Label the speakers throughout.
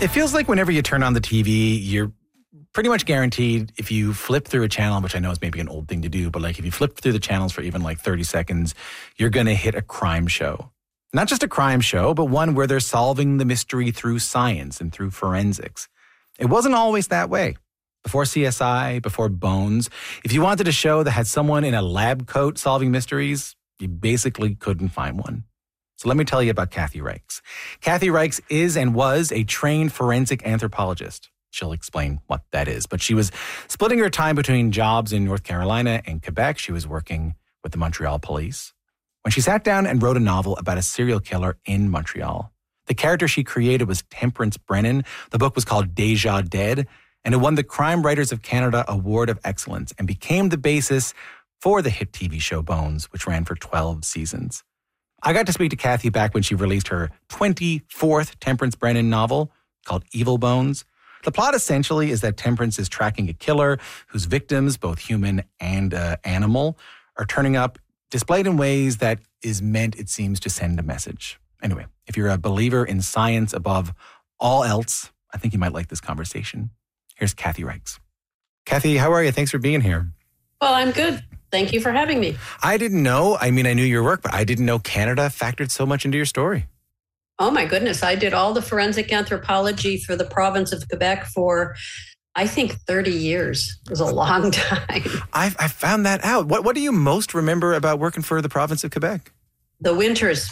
Speaker 1: It feels like whenever you turn on the TV, you're pretty much guaranteed if you flip through a channel, which I know is maybe an old thing to do, but like if you flip through the channels for even like 30 seconds, you're going to hit a crime show. Not just a crime show, but one where they're solving the mystery through science and through forensics. It wasn't always that way. Before CSI, before Bones, if you wanted a show that had someone in a lab coat solving mysteries, you basically couldn't find one. So let me tell you about Kathy Reichs. Kathy Reichs is and was a trained forensic anthropologist. She'll explain what that is. But she was splitting her time between jobs in North Carolina and Quebec. She was working with the Montreal police when she sat down and wrote a novel about a serial killer in Montreal. The character she created was Temperance Brennan. The book was called Déjà Dead, and it won the Crime Writers of Canada Award of Excellence and became the basis for the hit TV show Bones, which ran for 12 seasons. I got to speak to Kathy back when she released her 24th Temperance Brennan novel called Evil Bones. The plot essentially is that Temperance is tracking a killer whose victims, both human and animal, are turning up, displayed in ways that is meant, it seems, to send a message. Anyway, if you're a believer in science above all else, I think you might like this conversation. Here's Kathy Reichs. Kathy, how are you? Thanks for being here.
Speaker 2: Well, I'm good. Thank you for having me.
Speaker 1: I didn't know. I mean, I knew your work, but I didn't know Canada factored so much into your story.
Speaker 2: Oh, my goodness. I did all the forensic anthropology for the province of Quebec for, I think, 30 years. It was a long time.
Speaker 1: I found that out. What do you most remember about working for the province of Quebec?
Speaker 2: The winters.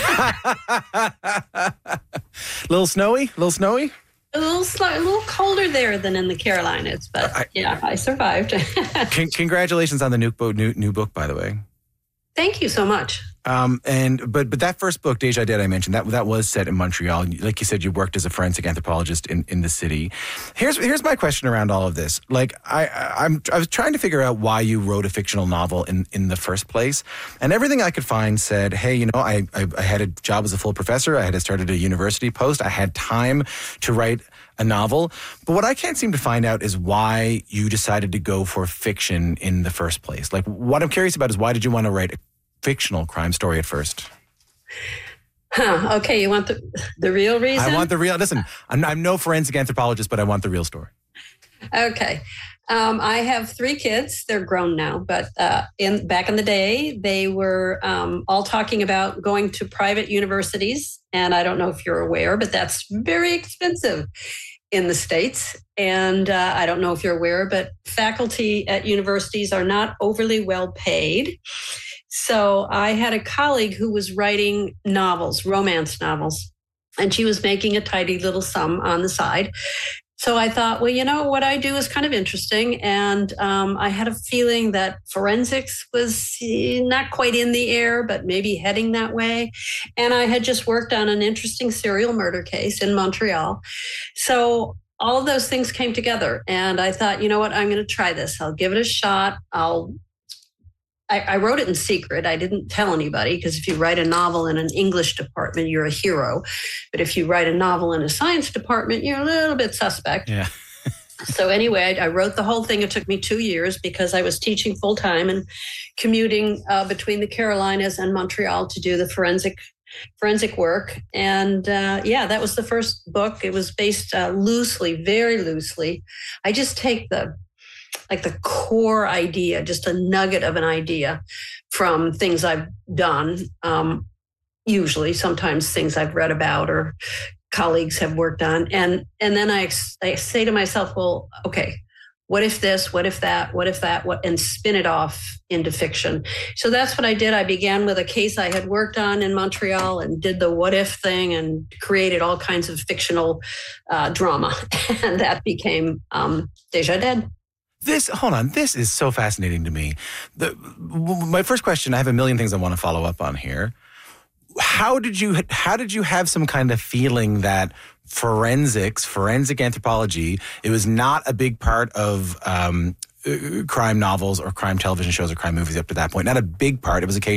Speaker 1: Little snowy?
Speaker 2: A little colder there than in the Carolinas, but I survived.
Speaker 1: Congratulations on the new book, by the way.
Speaker 2: Thank you so much.
Speaker 1: But that first book, Déjà Dead, I mentioned, that was set in Montreal. Like you said, you worked as a forensic anthropologist in the city. Here's my question around all of this. Like, I was trying to figure out why you wrote a fictional novel in the first place. And everything I could find said, hey, I had a job as a full professor. I had started a university post. I had time to write a novel. But what I can't seem to find out is why you decided to go for fiction in the first place. Like, what I'm curious about is why did you want to write a fictional crime story at first?
Speaker 2: Okay, you want the real reason?
Speaker 1: I want the real. Listen, I'm no forensic anthropologist, but I want the real story.
Speaker 2: Okay. I have 3 kids. They're grown now, but back in the day, they were all talking about going to private universities. And I don't know if you're aware, but that's very expensive in the States. And I don't know if you're aware, but faculty at universities are not overly well paid. So I had a colleague who was writing novels, romance novels, and she was making a tidy little sum on the side. So I thought, well, what I do is kind of interesting. And I had a feeling that forensics was not quite in the air, but maybe heading that way. And I had just worked on an interesting serial murder case in Montreal. So all of those things came together. And I thought, you know what, I'm going to try this. I'll give it a shot. I wrote it in secret. I didn't tell anybody because if you write a novel in an English department, you're a hero. But if you write a novel in a science department, you're a little bit suspect.
Speaker 1: Yeah.
Speaker 2: So anyway, I wrote the whole thing. It took me 2 years because I was teaching full time and commuting between the Carolinas and Montreal to do the forensic work. And that was the first book. It was based loosely, very loosely. I just take the core idea, just a nugget of an idea from things I've done, usually, sometimes things I've read about or colleagues have worked on. And then I say to myself, well, okay, what if this, what if that, and spin it off into fiction. So that's what I did. I began with a case I had worked on in Montreal and did the what if thing and created all kinds of fictional drama. And that became Déjà Dead.
Speaker 1: This is so fascinating to me. My first question, I have a million things I want to follow up on here. How did you have some kind of feeling that forensic anthropology, it was not a big part of crime novels or crime television shows or crime movies up to that point? Not a big part. It was occasionally